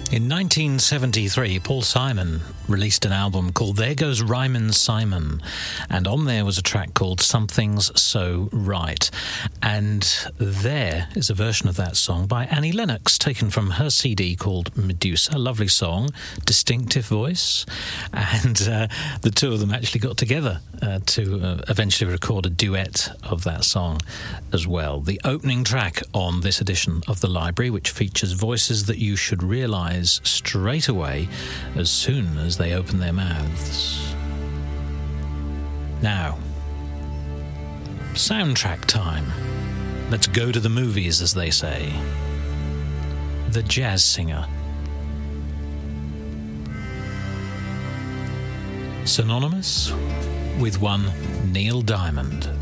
In 1973, Paul Simon released an album called There Goes Rhymin' Simon, and on there was a track called Something's So Right. And there is a version of that song by Annie Lennox, taken from her CD called Medusa. A lovely song, distinctive voice, and the two of them actually got together to eventually record a duet of that song as well. The opening track on this edition of The Library, which features voices that you should realise straight away as soon as they open their mouths. Now, soundtrack time. Let's go to the movies, as they say. The Jazz Singer. Synonymous with one Neil Diamond.